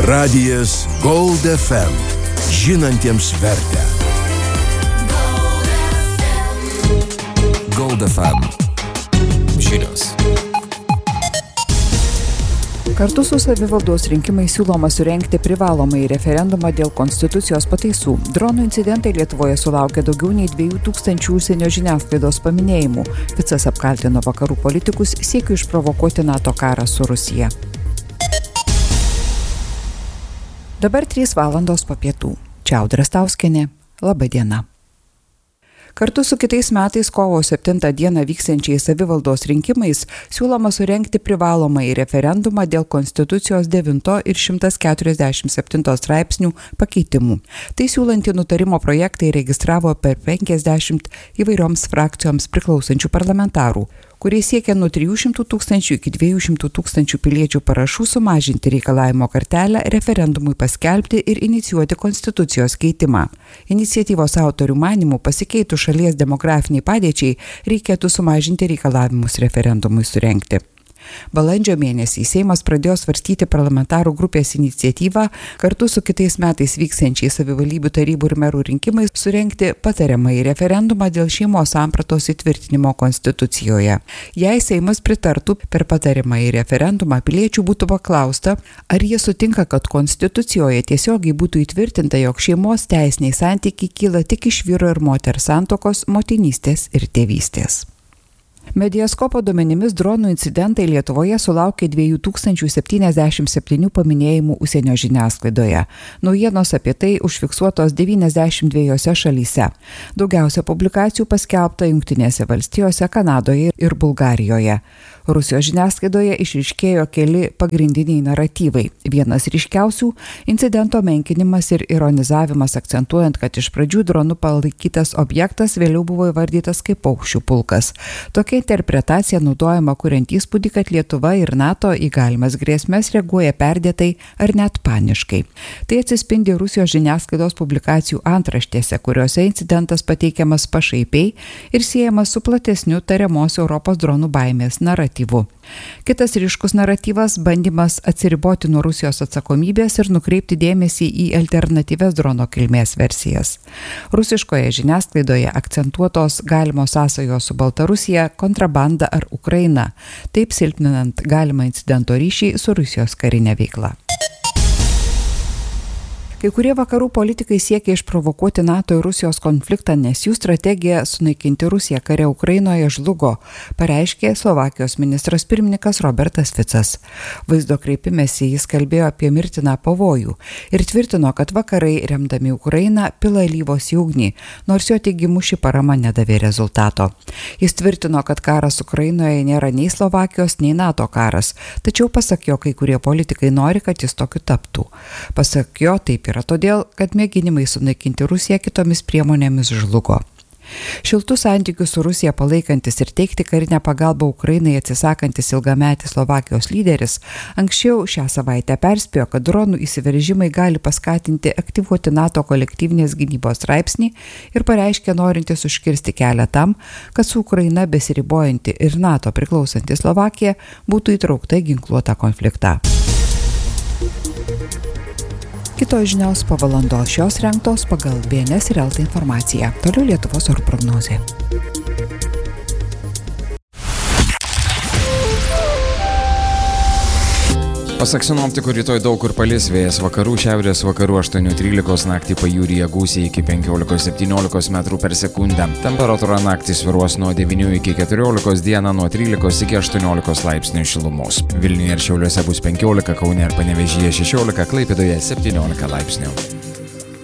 Radijas Gold FM. Žinantiems vertę. Gold FM. Žinios. Kartu su savivaldos rinkimais siūloma surengti privalomąjį referendumą dėl konstitucijos pataisų. Dronų incidentai Lietuvoje sulaukė daugiau nei 2000 užsienio žiniasklaidos paminėjimų. Ficas apkaltino vakarų politikus siekiu išprovokuoti NATO karą su Rusija. Dabar 3 valandos po pietų. Čia Audra Stauskienė. Labą dieną. Kartu su kitais metais kovo 7 dieną vyksiančiais savivaldos rinkimais siūloma surengti privalomąjį referendumą dėl Konstitucijos 9 ir 147 straipsnių pakeitimų. Tai siūlantį nutarimo projektą įregistravo per 50 įvairioms frakcijoms priklausančių parlamentarų, kurie siekia nuo 300 000 iki 200 000 piliečių parašų sumažinti reikalavimo kartelę referendumui paskelbti ir inicijuoti konstitucijos keitimą. Iniciatyvos autorių manymų pasikeitus šalies demografiniai padėčiai reikėtų sumažinti reikalavimus referendumui surengti. Balandžio mėnesį Seimas pradėjo svarstyti parlamentarų grupės iniciatyvą kartu su kitais metais vyksiančiais savivaldybių tarybų ir merų rinkimais surengti patariamąjį referendumą dėl šeimos sampratos įtvirtinimo Konstitucijoje. Jei Seimas pritartų, per patariamąjį referendumą piliečių būtų paklausta, ar jie sutinka, kad Konstitucijoje tiesiogiai būtų įtvirtinta, jog šeimos teisiniai santykiai kyla tik iš vyro ir moters santuokos, motinystės ir tėvystės. Mediaskopo duomenimis dronų incidentai Lietuvoje sulaukė 2077 paminėjimų užsienio žiniasklaidoje. Naujienos apie tai užfiksuotos 92 šalyse. Daugiausia publikacijų paskelbta Jungtinėse valstijose, Kanadoje ir Bulgarijoje. Rusijos žiniasklaidoje išryškėjo keli pagrindiniai naratyvai. Vienas ryškiausių – incidento menkinimas ir ironizavimas, akcentuojant, kad iš pradžių dronų palaikytas objektas vėliau buvo įvardytas kaip paukščių pulkas. Tokia interpretacija naudojama kuriant įspūdį, kad Lietuva ir NATO į galimas grėsmes reaguoja perdėtai ar net paniškai. Tai atsispindi Rusijos žiniasklaidos publikacijų antraštėse, kuriuose incidentas pateikiamas pašaipiai ir siejamas su platesniu tariamos Europos dronų baimės naratyvu. Kitas ryškus naratyvas – bandymas atsiriboti nuo Rusijos atsakomybės ir nukreipti dėmesį į alternatyves drono kilmės versijas. Rusiškoje žiniasklaidoje akcentuotos galimos sąsajos su Baltarusija, kontrabanda ar Ukraina, taip silpninant galimą incidento ryšį su Rusijos karinė veikla. Kai kurie vakarų politikai siekia išprovokuoti NATO ir Rusijos konfliktą, nes jų strategija sunaikinti Rusiją kare Ukrainoje žlugo, pareiškė Slovakijos ministras pirmininkas Robertas Ficas. Vaizdo kreipimėsi jis kalbėjo apie mirtiną pavojų ir tvirtino, kad vakarai, remdami Ukrainą, pila alyvos į ugnį, nors jo teigimu ši parama nedavė rezultato. Jis tvirtino, kad karas Ukrainoje nėra nei Slovakijos, nei NATO karas, tačiau pasak jo, kai kurie politikai nori, kad jis tokiu taptų. Pasak jo, taip yra todėl, kad mėginimai sunaikinti Rusiją kitomis priemonėmis žlugo. Šiltus santykius su Rusija palaikantis ir teikti karinę pagalbą Ukrainai atsisakantis ilgametis Slovakijos lyderis anksčiau šią savaitę perspėjo, kad dronų įsiveržimai gali paskatinti aktyvuoti NATO kolektyvinės gynybos straipsnį ir pareiškė norintis užkirsti kelią tam, kad su Ukraina besiribojanti ir NATO priklausanti Slovakija būtų įtraukta į ginkluotą konfliktą. Kitos žinios po valandos šios rengtos pagal BNS ir LT informaciją. Toliau Lietuvos orų prognozė. Pasak sinoptikų, rytoj daug kur palis, vėjas vakarų, šiaurės vakarų 8-13, naktį pajūryje gūsiai iki 15-17 metrų per sekundę. Temperatūra naktį svyruos nuo 9 iki 14, dieną nuo 13 iki 18 laipsnių šilumos. Vilniuje ir Šiauliuose bus 15, Kaune ir Panevėžyje 16, Klaipėdoje 17 laipsnių.